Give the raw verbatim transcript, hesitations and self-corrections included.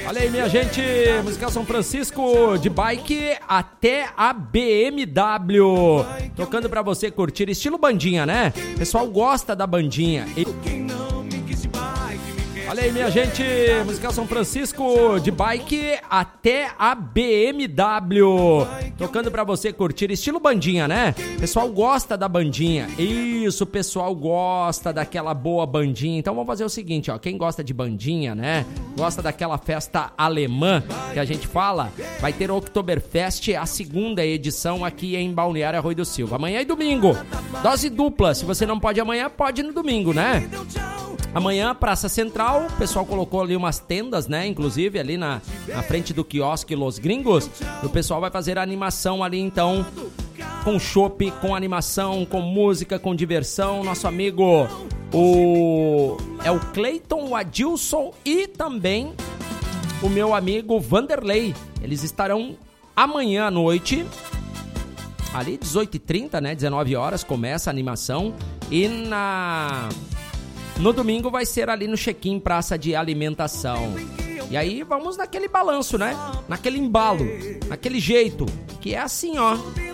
Olha aí, minha gente, Musical São Francisco, de bike até a B M W, tocando pra você curtir, estilo bandinha, né? O pessoal gosta da bandinha. E... Olha aí, minha gente, Musical São Francisco, de bike até a B M W, tocando pra você curtir, estilo bandinha, né? O pessoal gosta da bandinha. Isso, o pessoal gosta daquela boa bandinha. Então vamos fazer o seguinte, ó, quem gosta de bandinha, né? Gosta daquela festa alemã que a gente fala, vai ter o Oktoberfest, a segunda edição aqui em Balneário Arroio do Silva. Amanhã e domingo, dose dupla. Se você não pode amanhã, pode no domingo, né? Amanhã, Praça Central, o pessoal colocou ali umas tendas, né? Inclusive ali na, na frente do quiosque Los Gringos. E o pessoal vai fazer a animação ali, então, com chopp, com animação, com música, com diversão. Nosso amigo, o... é o Cleiton, o Adilson e também o meu amigo Vanderlei. Eles estarão amanhã à noite, ali dezoito e trinta, né? dezenove horas, começa a animação. E na... No domingo vai ser ali no check-in, praça de alimentação. E aí vamos naquele balanço, né? Naquele embalo, naquele jeito, que é assim, ó.